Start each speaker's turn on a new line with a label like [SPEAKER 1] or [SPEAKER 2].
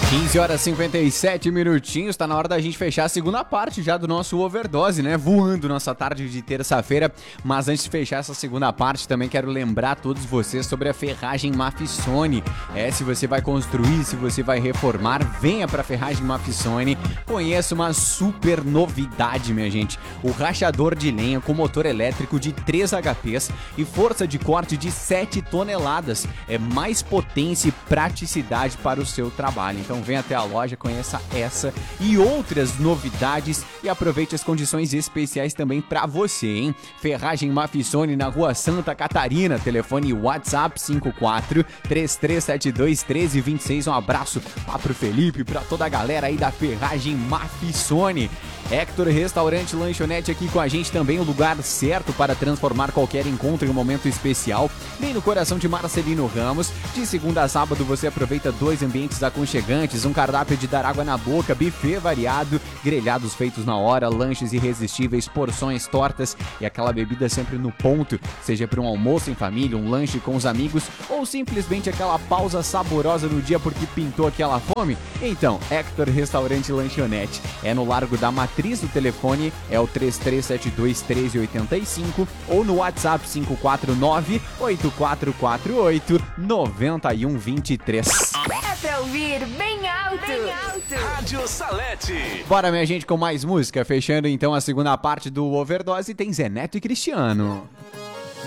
[SPEAKER 1] 15 horas e 57 minutinhos, tá na hora da gente fechar a segunda parte já do nosso Overdose, né? Voando nossa tarde de terça-feira. Mas antes de fechar essa segunda parte, também quero lembrar a todos vocês sobre a Ferragem Mafissone. Se você vai construir, se você vai reformar, venha pra Ferragem Mafissone. Conheça uma super novidade, minha gente. O rachador de lenha com motor elétrico de 3 HPs e força de corte de 7 toneladas. É mais potência e praticidade para o seu trabalho. Então vem até a loja, conheça essa e outras novidades e aproveite as condições especiais também pra você, hein? Ferragem Mafissone na Rua Santa Catarina, telefone WhatsApp 54 3372 1326. Um abraço lá pro Felipe, pra toda a galera aí da Ferragem Mafissone. Hector Restaurante Lanchonete aqui com a gente também, o lugar certo para transformar qualquer encontro em um momento especial, bem no coração de Marcelino Ramos. De segunda a sábado você aproveita 2 ambientes aconchegantes, um cardápio de dar água na boca, buffet variado, grelhados feitos na hora, lanches irresistíveis, porções, tortas e aquela bebida sempre no ponto, seja para um almoço em família, um lanche com os amigos ou simplesmente aquela pausa saborosa no dia porque pintou aquela fome. Então, Hector Restaurante Lanchonete é no Largo da Matriz. O telefone é o 3372-1385 ou no WhatsApp 549-8448-9123.
[SPEAKER 2] É pra ouvir bem alto.
[SPEAKER 3] Rádio Salete.
[SPEAKER 1] Bora, minha gente, com mais música. Fechando então a segunda parte do Overdose, tem Zé Neto e Cristiano.